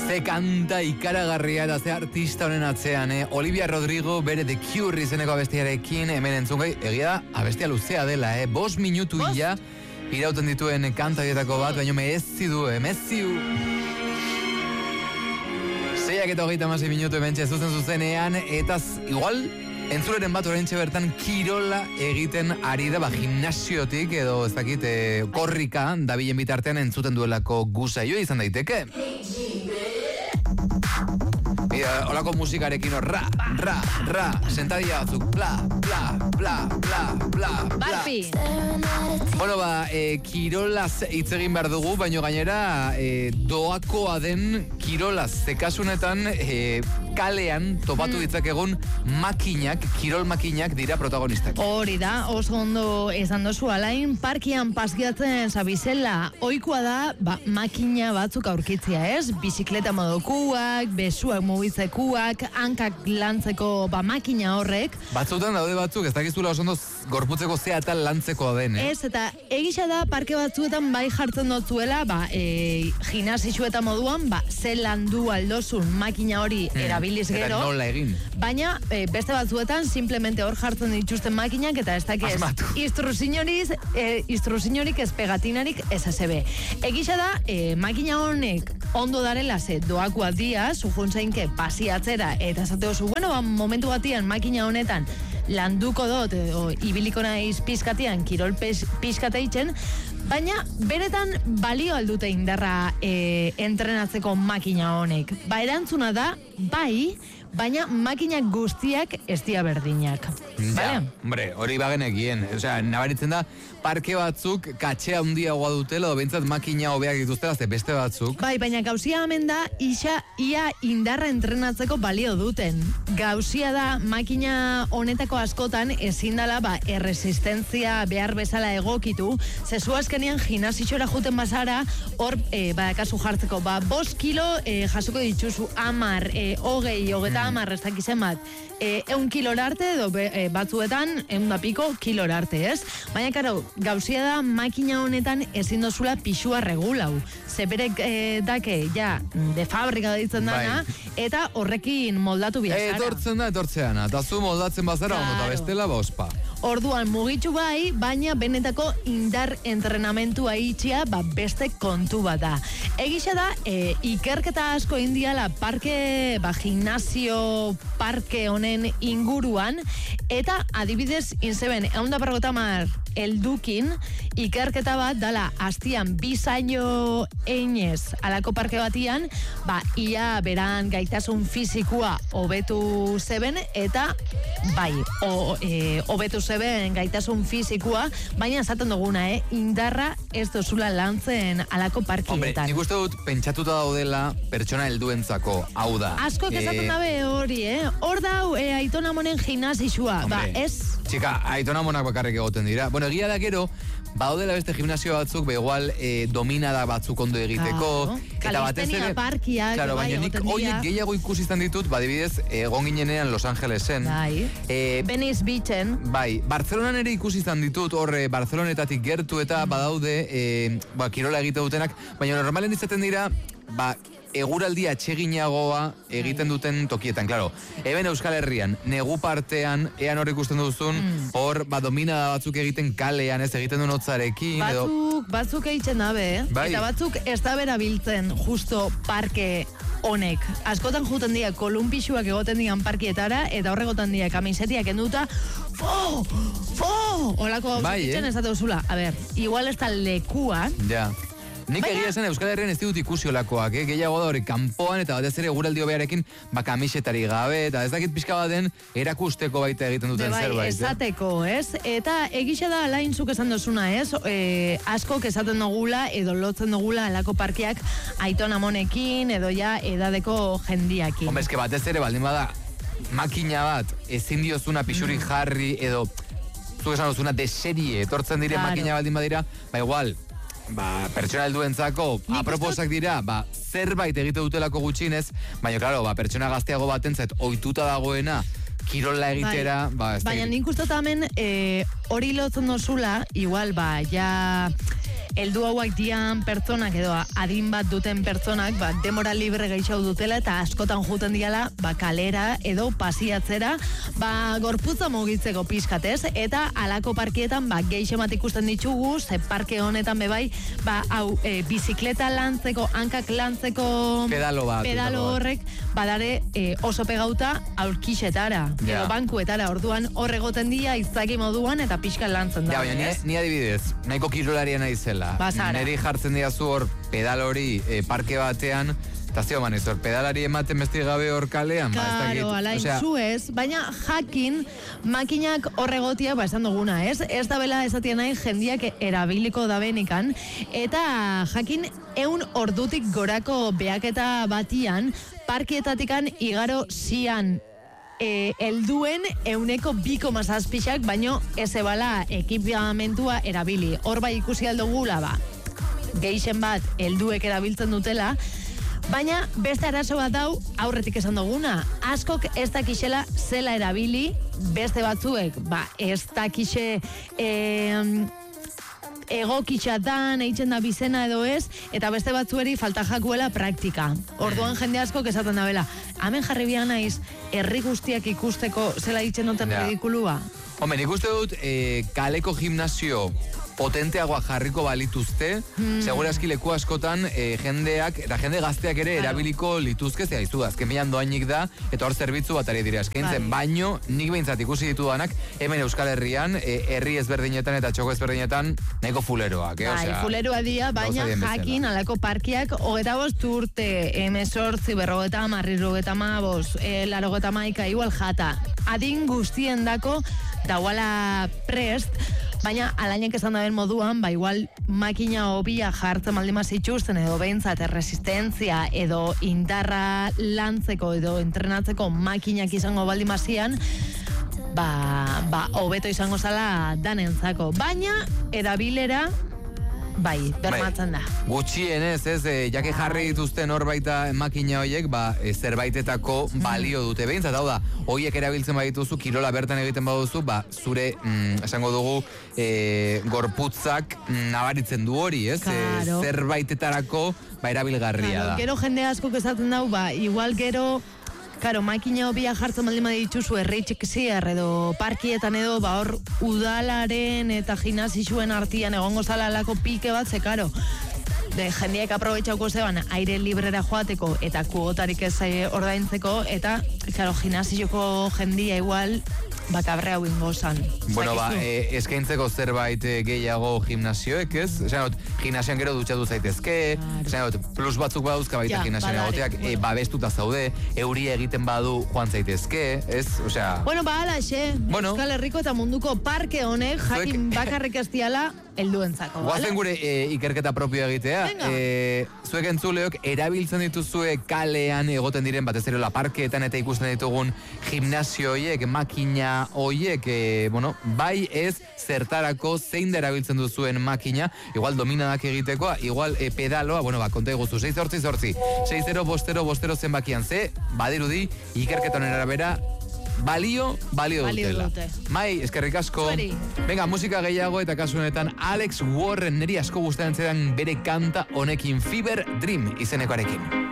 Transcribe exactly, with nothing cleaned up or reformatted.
Ze kanta ikaragarria da ze artista honen atzean, eh? Olivia Rodrigo bere The Cure izeneko abestiarekin hemen entzungai, egia da, abestia luzea dela, eh? Bos minutu ia irauten dituen kantaietako bat, baina mehezi du, eh? Mehezi du. Zeiak eta hogeita masi minutu hementxe zuzen zuzenean, eta igual entzuleren bat orentxe bertan kirola egiten ari da, ba, gimnasiotik edo ez dakit, eh, korrika dabilen bitartean entzuten duelako gusaio izan daiteke. Mira, olako musikarekin hor, ra, ra, ra, sentadia batzuk, bla, bla, bla, bla, bla, bla. Barpi. Bueno, ba, e, kirolaz hitz egin behar dugu, baina gainera e, doakoa den kirolaz. Zekasunetan, e, kalean topatu ditzakegun makinak, kirol makinak dira protagonistak. Hori da, oso ondo esan dozu alain, parkian paskiatzen zabizela, ohikoa da, ba, makina batzuk aurkitzia, ez? Bizikleta modokuak, besuak mugitzekuak, hankak lantzeko ba, makina horrek. Batzutan daude batzuk, ez dakizula oso ondo gorputzeko zea eta lantzekoa den, eh? Ez, eta egisa da, parke batzuetan bai jartzen dutzuela, ba, e, gimnasitxueta moduan, ba, ze landu aldozun makina hori hmm. erabiliz gero. Eta nola egin. Baina, e, beste batzuetan, simplemente hor jartzen dituzten makinak, eta ez dakiz, instruzinoriz, e, instruziniorik ez pegatinarik ez azebe. Egisa da, e, makina honek ondo darela ze doakoa dia, zujuntzainke pasiatzera, eta esate oso, bueno, ba, momentu batian makina honetan landuko dut, o, ibiliko naiz pizkatian, kirol pizkateitzen, baina beretan balio aldute indarra e, entrenatzeko makina honek. Ba, erantzuna da, bai, baina makinak guztiak ez dia berdinak. Ja, vale? Hombre, hori bagenekien. Osea, nabaritzen da, parke batzuk katxea handiagoa dutela, o bentsat makina hobeak dituztela, ze beste batzuk. Bai, baina gauzia hemen da, isa, ia indarra entrenatzeko balio duten. Gauzia da, makina honetako askotan, ezin dala, ba, erresistentzia behar bezala egokitu, zezu azkenean gimnasitxora juten bazara, hor, e, ba, kasu jartzeko, ba, bost kilo e, jasuko dituzu amar, e, hogei, hogeta amar, ez dakizen bat, e, eun kilora arte, edo be, e, batzuetan, eun da piko kilora arte, ez? Baina, karo, gauzia da, makina honetan ezin dozula pixua regulau. Zeberek e, dake, ja, de fabrika ditzen dana, bai. Eta horrekin moldatu biazara. Etortzen da, etortzean, eta zu moldatzen bazara, claro. Ondo, eta bestela bospa. Orduan mugitu bai, baina benetako indar entrenamentua itxia, ba, beste kontu bat da. Egisa da, e, ikerketa asko indiala parke, ba, gimnasio parke honen inguruan, eta adibidez, inzeben, egun da berrotamar eldukin, ikerketa bat dala, hastian bizaino einez alako parke batian, ba, ia beran gaitasun fizikua hobetu zeben, eta bai, o, e, hobetu zeben gaitasun fizikua, baina esaten duguna, eh, indarra ez dozula lantzen alako parkietan. Hombre, nik uste dut pentsatuta daudela pertsona helduentzako, hau da. Asko esaten dabe hori, eh? Hor dau, e, Aiton Amonen gimnasixua, ba, ez? Txika, Aiton Amonak bakarrik egoten dira. Bueno, egia da gero, baudela beste gimnasio batzuk, ba igual e, dominada batzuk ondo egiteko. Claro. Eta batez ere, parkiak, claro, baina nik horiek gehiago ikusi izan ditut, badibidez, egon ginenean Los Angelesen. Bai, e, Venice Beachen. Bai, Bartzelonan ere ikusi izan ditut, horre, Barcelonetatik gertu eta mm. badaude, e, ba, kirola egite dutenak, baina normalen izaten dira, ba, eguraldi atseginagoa egiten duten tokietan, claro. Eben Euskal Herrian, negu partean, ean hor ikusten duzun, mm. hor, ba, dominada batzuk egiten kalean, ez egiten duen hotzarekin. Batzuk, edo... batzuk egiten dabe, eh? Bai. Eta batzuk ez da berabiltzen justo parke honek. Askotan juten dira kolumpixuak egoten dian parkietara, eta horregotan dira kamisetiak enduta, fo, fo, holako hau bai, zitzen eh? ez duzula. A ber, igual ez da lekua. Ja. Nik baina... egia esan Euskal Herrian ez ditut ikusi olakoak, eh? Gehiago da hori kanpoan eta batez ere eguraldi hobearekin ba kamisetari gabe, eta ez dakit pixka baten erakusteko baita egiten duten bai, zerbait. Esateko, ez? Eta egisa da alainzuk esan dozuna, ez? E, askok esaten dugula edo lotzen dugula alako parkeak Aiton Amonekin edo ja edadeko jendiakin. Hombre, eske batez ere baldin bada makina bat ezin diozuna pixurik mm. jarri edo zuk esan dozuna de serie etortzen dire claro. Makina baldin badira, ba igual ba, pertsona helduentzako aproposak dira, ba, zerbait egite dutelako gutxinez, baina, klaro, ba, pertsona gazteago batentzat ohituta dagoena, kirola egitera, bai. Ba, ez baina nik uste hemen, e, hori lotzen dozula, igual, ba, ja... heldu hauak dian pertsonak edo adin bat duten pertsonak, ba, demora libre gehiago dutela eta askotan juten diala, ba, kalera edo pasiatzera, ba, gorputza mugitzeko pizkatez, eta alako parkietan, ba, gehiago bat ikusten ditugu, ze parke honetan bebai, ba, hau, e, bizikleta lantzeko, hankak lantzeko pedalo bat, pedalo horrek, badare e, oso pegauta aurkixetara, ja. edo bankuetara, orduan horregoten dia izaki moduan eta pixka lantzen da. Ja, baina ni, ni adibidez, nahiko kirolaria nahi zela. Bazara. Neri jartzen diazu hor pedal hori e, parke batean, eta zio man, hor pedalari ematen besti gabe hor kalean. Karo, ba, alain osea, zuez, baina jakin makinak horregotia, ba, esan duguna, ez? Ez da bela esatien nahi jendiak erabiliko da benikan, eta jakin eun ordutik gorako beaketa batian, parkietatikan igaro zian E, elduen euneko biko mazazpixak, baino ez ebala ekipamentua erabili. Hor bai ikusi aldogula, ba, geixen bat elduek erabiltzen dutela, baina beste arazo bat dau aurretik esan duguna. Askok ez dakixela zela erabili, beste batzuek, ba, ez dakixe e, egokitxatan, eitzen da bizena edo ez, eta beste batzueri falta jakuela praktika. Orduan jende asko esaten da bela, hemen jarri bian naiz, herri guztiak ikusteko zela eitzen duten ja. ridikulua. Hombre, nik uste dut, e, kaleko gimnasio potenteagoa jarriko balituzte, mm. segurazki leku askotan e, jendeak, eta jende gazteak ere claro. erabiliko lituzke, zea izu, azken bilan doainik da, eta hor zerbitzu bat ari dira eskaintzen, bai. Baino, nik behintzat ikusi ditudanak, hemen Euskal Herrian, e, herri ezberdinetan eta txoko ezberdinetan, nahiko fuleroak, eh? Bai, Osea, fuleroa dia, baina jakin alako parkiak, hogeta bost urte, emezortzi, berrogeta marri, rogeta ma, bost, e, larogeta maika, igual jata, adin guztien dako, dauala prest, baina alainek esan daben moduan, ba igual makina hobia jartzen maldima zituzten edo behintzat resistentzia edo indarra lantzeko edo entrenatzeko makinak izango baldimazian, ba, ba, hobeto izango zala danentzako. Baina, erabilera, bai, bermatzen da. Gutxienez, ez, e, jake jarri dituzten hor baita makina horiek, ba, e, zerbaitetako balio dute. Behintzat, hau da, horiek erabiltzen badituzu, kirola bertan egiten baduzu, ba, zure, mm, esango dugu, e, gorputzak mm, nabaritzen du hori, ez? Claro. E, zerbaitetarako, ba, erabilgarria claro, da. Gero jende asko esaten dau, ba, igual gero, karo, makina hobia jartzen baldin badituzu erreitxek zier edo parkietan edo, ba hor udalaren eta gimnasizuen artian egongo zala alako pike bat, ze karo, de jendiek aprobetxauko zeban aire librera joateko eta kuotarik ez ordaintzeko, eta, karo, gimnasioko jendia igual bakabre hau ingozan. Bueno, ba, e, eskaintzeko zerbait gehiago gimnasioek, ez? Esan dut, gimnasioan gero dutxatu zaitezke, esan dut, plus batzuk badauzka baita ja, gimnasioan egoteak, e, babestuta zaude, euria egiten badu joan zaitezke, ez? Osea... Bueno, ba, alaxe, bueno, Euskal Herriko eta munduko parke honek, jakin zuek... bakarrik ez diala, helduentzako. Guazen gure e, ikerketa propio egitea. E, zuek entzuleok, erabiltzen dituzue kalean egoten diren batez ere la parkeetan eta ikusten ditugun gimnasio hoiek, makina hoiek, e, bueno, bai ez zertarako zein da erabiltzen duzuen makina, igual dominadak egitekoa, igual e, pedaloa, bueno, ba, konta eguzu, sei zortzi zortzi, sei zero bostero bostero zenbakian ze, badirudi, ikerketonen arabera, balio, balio, balio dutela. Dute. Mai, eskerrik asko. Zueri. Venga, musika gehiago eta kasu honetan Alex Warren neri asko gustatzen zedan bere kanta honekin Fever Dream izenekoarekin.